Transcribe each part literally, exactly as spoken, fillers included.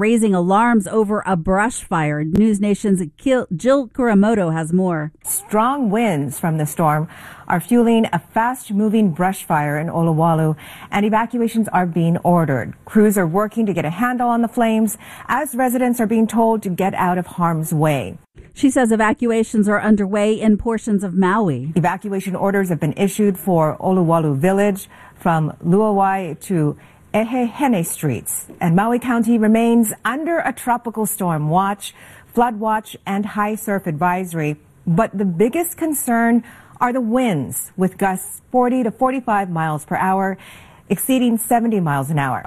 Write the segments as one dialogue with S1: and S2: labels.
S1: raising alarms over a brush fire. News Nation's Jill Kuramoto has more.
S2: Strong winds from the storm are fueling a fast-moving brush fire in Olowalu, and evacuations are being ordered. Crews are working to get a handle on the flames as residents are being told to get out of harm's way.
S1: She says evacuations are underway in portions of Maui.
S2: Evacuation orders have been issued for Olowalu Village from Luawai to Ehehene streets, and Maui County remains under a tropical storm watch, flood watch, and high surf advisory. But the biggest concern are the winds, with gusts forty to forty-five miles per hour, exceeding seventy miles an hour.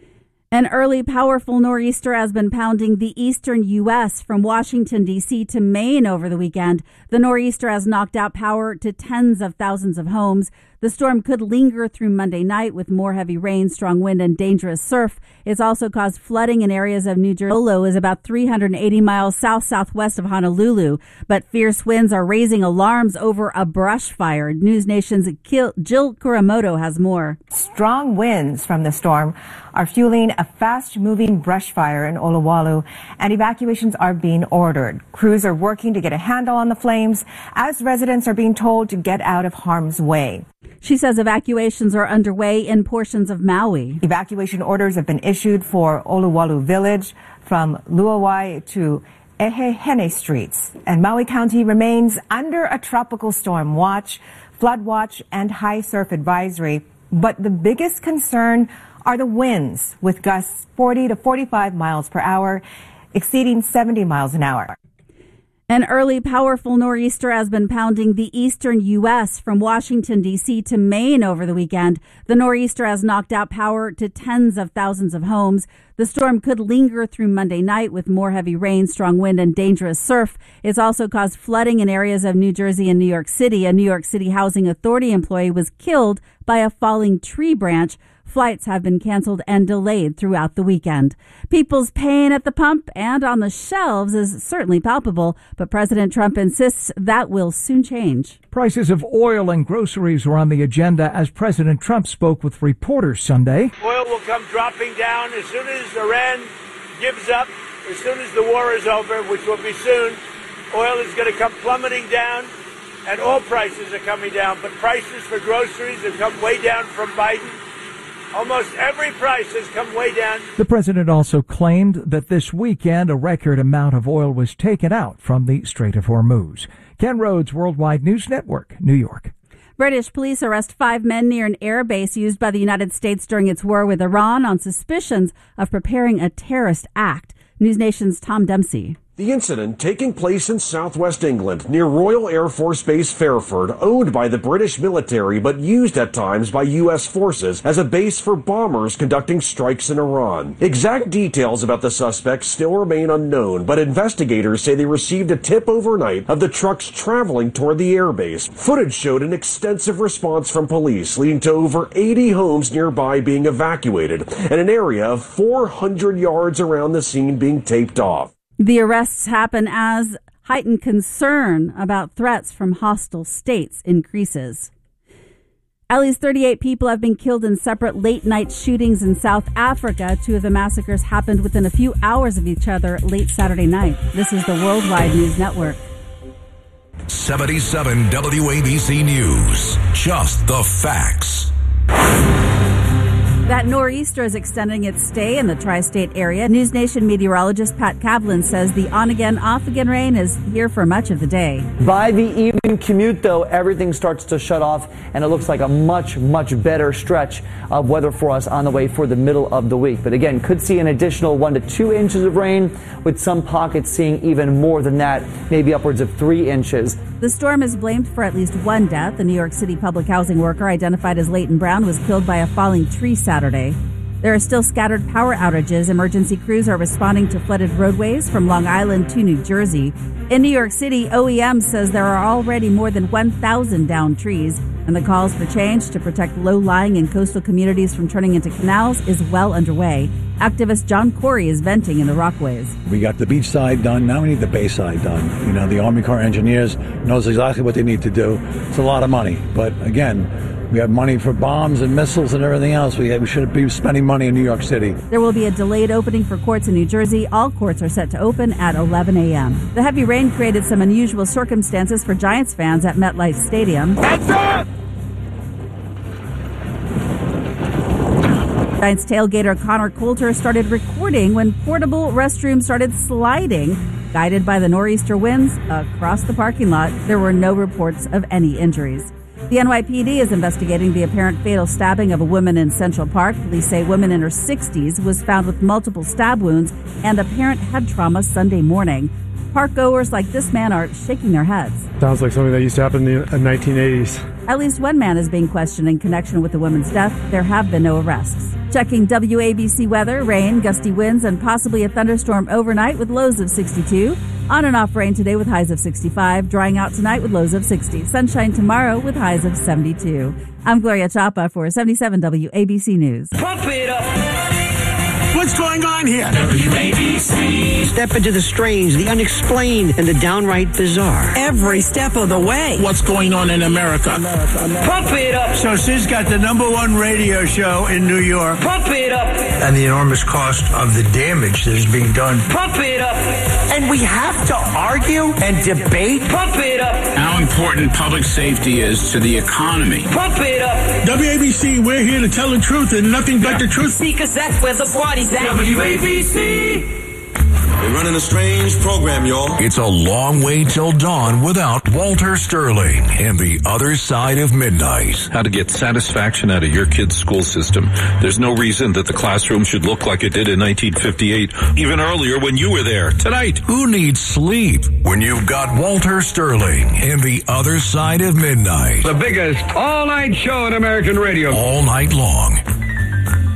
S1: An early powerful nor'easter has been pounding the eastern U S from Washington, D C to Maine over the weekend. The nor'easter has knocked out power to tens of thousands of homes. The storm could linger through Monday night with more heavy rain, strong wind, and dangerous surf. It's also caused flooding in areas of New Jersey. Olo is about three hundred eighty miles south-southwest of Honolulu, but fierce winds are raising alarms over a brush fire. News Nation's Jill Kuramoto has more.
S2: Strong winds from the storm are fueling a fast-moving brush fire in Olowalu, and evacuations are being ordered. Crews are working to get a handle on the flames as residents are being told to get out of harm's way.
S1: She says evacuations are underway in portions of Maui.
S2: Evacuation orders have been issued for Olowalu Village from Luawai to Ehehene streets, and Maui County remains under a tropical storm watch, flood watch, and high surf advisory. But the biggest concern are the winds, with gusts forty to forty-five miles per hour, exceeding seventy miles an hour.
S1: An early powerful nor'easter has been pounding the eastern U S from Washington, D C to Maine over the weekend. The nor'easter has knocked out power to tens of thousands of homes. The storm could linger through Monday night with more heavy rain, strong wind, and dangerous surf. It's also caused flooding in areas of New Jersey and New York City. A New York City Housing Authority employee was killed by a falling tree branch. Flights have been canceled and delayed throughout the weekend. People's pain at the pump and on the shelves is certainly palpable, but President Trump insists that will soon change.
S3: Prices of oil and groceries were on the agenda as President Trump spoke with reporters Sunday.
S4: Oil will come dropping down as soon as Iran gives up, as soon as the war is over, which will be soon. Oil is going to come plummeting down, and all prices are coming down, but prices for groceries have come way down from Biden. Almost every price has come way down.
S3: The president also claimed that this weekend a record amount of oil was taken out from the Strait of Hormuz. Ken Rhodes, Worldwide News Network, New York.
S1: British police arrest five men near an air base used by the United States during its war with Iran on suspicions of preparing a terrorist act. News Nation's Tom Dempsey.
S5: The incident taking place in southwest England near Royal Air Force Base Fairford, owned by the British military but used at times by U S forces as a base for bombers conducting strikes in Iran. Exact details about the suspects still remain unknown, but investigators say they received a tip overnight of the trucks traveling toward the airbase. Footage showed an extensive response from police, leading to over eighty homes nearby being evacuated and an area of four hundred yards around the scene being taped off.
S1: The arrests happen as heightened concern about threats from hostile states increases. At least thirty-eight people have been killed in separate late-night shootings in South Africa. Two of the massacres happened within a few hours of each other late Saturday night. This is the Worldwide News Network.
S6: seventy-seven W A B C News. Just the facts.
S1: That nor'easter is extending its stay in the tri-state area. News Nation meteorologist Pat Kavlin says the on-again, off-again rain is here for much of the day.
S7: By the evening commute, though, everything starts to shut off, and it looks like a much, much better stretch of weather for us on the way for the middle of the week. But again, could see an additional one to two inches of rain, with some pockets seeing even more than that, maybe upwards of three inches.
S1: The storm is blamed for at least one death. A New York City public housing worker identified as Leighton Brown was killed by a falling tree Saturday. There are still scattered power outages. Emergency crews are responding to flooded roadways from Long Island to New Jersey. In New York City, O E M says there are already more than one thousand downed trees, and the calls for change to protect low-lying and coastal communities from turning into canals is well underway. Activist John Corey is venting in the Rockaways.
S8: We got the beach side done. Now we need the bay side done. You know, the Army Corps of Engineers knows exactly what they need to do. It's a lot of money. But again, we have money for bombs and missiles and everything else. We, we should be spending money in New York City.
S1: There will be a delayed opening for courts in New Jersey. All courts are set to open at eleven a.m. The heavy rain created some unusual circumstances for Giants fans at MetLife Stadium.
S4: Heads up!
S1: Giants tailgater Connor Coulter started recording when portable restrooms started sliding, guided by the nor'easter winds across the parking lot. There were no reports of any injuries. The N Y P D is investigating the apparent fatal stabbing of a woman in Central Park. Police say a woman in her sixties was found with multiple stab wounds and apparent head trauma Sunday morning. Park goers like this man are shaking their heads.
S9: Sounds like something that used to happen in the nineteen eighties.
S1: At least one man is being questioned in connection with the woman's death. There have been no arrests. Checking W A B C weather, rain, gusty winds, and possibly a thunderstorm overnight with lows of sixty-two. On and off rain today with highs of sixty-five. Drying out tonight with lows of sixty. Sunshine tomorrow with highs of seventy-two. I'm Gloria Chapa for seventy-seven W A B C News.
S10: Pump it up.
S11: What's going on here?
S10: W A B C.
S11: Step into the strange, the unexplained, and the downright bizarre.
S10: Every step of the way.
S11: What's going on in America? America, America.
S10: Pump it up.
S4: So Sid's got the number one radio show in New York.
S10: Pump it up.
S12: And the enormous cost of the damage that is being done.
S10: Pump it up.
S11: And we have to argue and debate.
S10: Pump it up.
S13: How important public safety is to the economy.
S10: Pump it up.
S11: W A B C, we're here to tell the truth and nothing but the truth.
S10: Because that's where the party's at. W A B C.
S14: We're running a strange program, y'all.
S6: It's a long way till dawn without Walter Sterling and the other side of midnight.
S15: How to get satisfaction out of your kid's school system. There's no reason that the classroom should look like it did in nineteen fifty-eight, even earlier when you were there. Tonight.
S6: Who needs sleep when you've got Walter Sterling and the other side of midnight?
S16: The biggest all-night show on American radio.
S6: All night long.